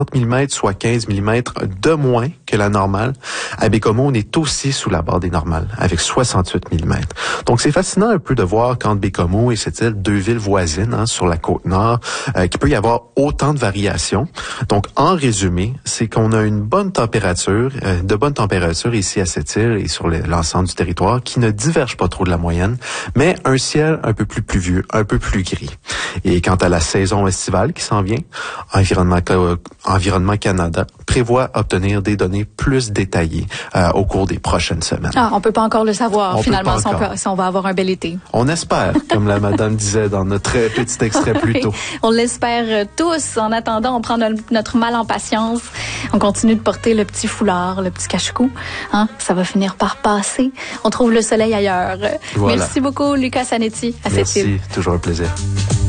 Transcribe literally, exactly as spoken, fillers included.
millimètres, soit quinze millimètres de moins que la normale. À Baie-Comeau, on est aussi sous la barre des normales, avec soixante-huit millimètres. Donc, c'est fascinant un peu de voir qu'entre Baie-Comeau et cette île, deux villes voisines hein, sur la côte nord, euh, qu'il peut y avoir autant de variations. Donc, en résumé, c'est qu'on a une bonne température, euh, de bonnes températures ici à cette île et sur le, l'ensemble du territoire, qui ne divergent pas trop de la moyenne, mais un ciel un peu plus pluvieux, un peu plus gris. Et quant à la saison estivale qui s'en vient, Environnement, Environnement Canada prévoit obtenir des données plus détaillées euh, au cours des prochaines semaines. Ah, on peut pas encore le savoir, on finalement, si on, peut, si on va avoir un bel été. On espère, comme la madame disait dans notre petit extrait plus tôt. On l'espère tous. En attendant, on prend notre mal en patience. On continue de porter le petit foulard, le petit cache-cou. Hein? Ça va finir par passer. On trouve le soleil ailleurs. Voilà. Merci beaucoup, Lucas Sanetti, à cette île. Merci, toujours un plaisir.